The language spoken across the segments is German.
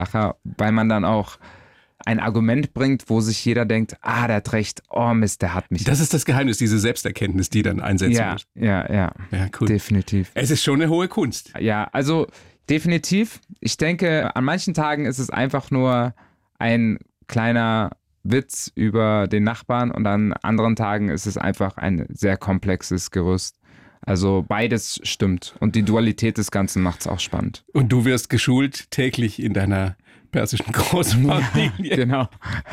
weil man dann auch ein Argument bringt, wo sich jeder denkt, der hat recht, oh Mist, der hat mich. Das ist das Geheimnis, diese Selbsterkenntnis, die dann einsetzen muss. Ja, cool. Definitiv. Es ist schon eine hohe Kunst. Ja, also definitiv. Ich denke, an manchen Tagen ist es einfach nur ein kleiner Witz über den Nachbarn und an anderen Tagen ist es einfach ein sehr komplexes Gerüst. Also beides stimmt und die Dualität des Ganzen macht es auch spannend. Und du wirst geschult täglich in deiner persischen Großfamilie. Ja, genau.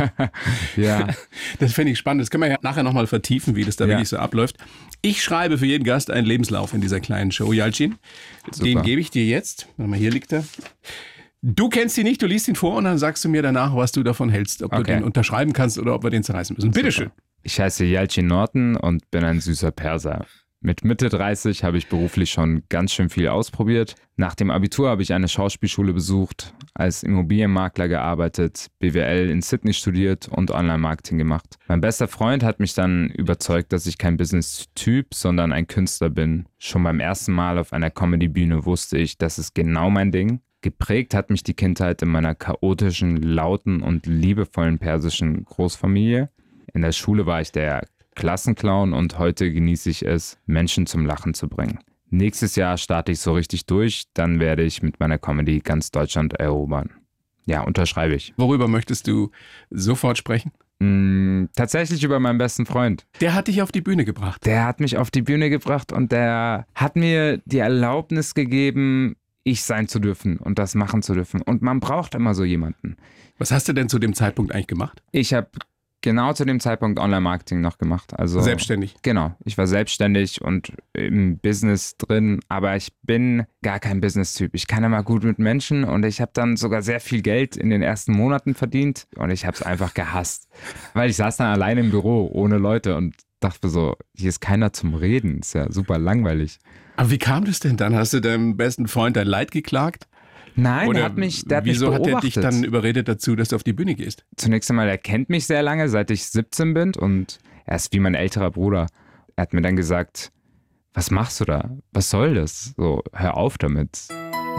Ja. Das finde ich spannend. Das können wir ja nachher nochmal vertiefen, wie das da wirklich so abläuft. Ich schreibe für jeden Gast einen Lebenslauf in dieser kleinen Show. Yalcin, den gebe ich dir jetzt. Warte mal, hier liegt er. Du kennst ihn nicht, du liest ihn vor und dann sagst du mir danach, was du davon hältst. Ob du den unterschreiben kannst oder ob wir den zerreißen müssen. Bitteschön. Ich heiße Yalcin Norton und bin ein süßer Perser. Mit Mitte 30 habe ich beruflich schon ganz schön viel ausprobiert. Nach dem Abitur habe ich eine Schauspielschule besucht, als Immobilienmakler gearbeitet, BWL in Sydney studiert und Online-Marketing gemacht. Mein bester Freund hat mich dann überzeugt, dass ich kein Business-Typ, sondern ein Künstler bin. Schon beim ersten Mal auf einer Comedy-Bühne wusste ich, das ist genau mein Ding. Geprägt hat mich die Kindheit in meiner chaotischen, lauten und liebevollen persischen Großfamilie. In der Schule war ich der Klassenclown und heute genieße ich es, Menschen zum Lachen zu bringen. Nächstes Jahr starte ich so richtig durch, dann werde ich mit meiner Comedy ganz Deutschland erobern. Ja, unterschreibe ich. Worüber möchtest du sofort sprechen? Tatsächlich über meinen besten Freund. Der hat dich auf die Bühne gebracht. Der hat mich auf die Bühne gebracht und der hat mir die Erlaubnis gegeben, ich sein zu dürfen und das machen zu dürfen. Und man braucht immer so jemanden. Was hast du denn zu dem Zeitpunkt eigentlich gemacht? Ich habe genau zu dem Zeitpunkt Online-Marketing noch gemacht. Also selbstständig? Genau. Ich war selbstständig und im Business drin, aber ich bin gar kein Business-Typ. Ich kann immer gut mit Menschen und ich habe dann sogar sehr viel Geld in den ersten Monaten verdient und ich habe es einfach gehasst. Weil ich saß dann allein im Büro ohne Leute und dachte so, hier ist keiner zum Reden. Ist ja super langweilig. Aber wie kam das denn dann? Hast du deinem besten Freund dein Leid geklagt? Nein, oder der hat mich wieso beobachtet. hat er dich dann überredet dazu, dass du auf die Bühne gehst? Zunächst einmal, er kennt mich sehr lange, seit ich 17 bin und er ist wie mein älterer Bruder. Er hat mir dann gesagt, was machst du da? Was soll das? So, hör auf damit.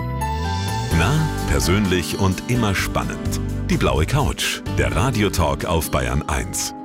Nah, persönlich und immer spannend. Die blaue Couch, der Radiotalk auf Bayern 1.